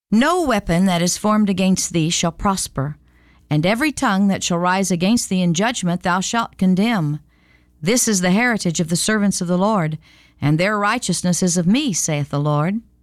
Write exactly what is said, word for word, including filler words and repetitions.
No weapon that is formed against thee shall prosper, and every tongue that shall rise against thee in judgment thou shalt condemn. This is the heritage of the servants of the Lord, and their righteousness is of me, saith the Lord.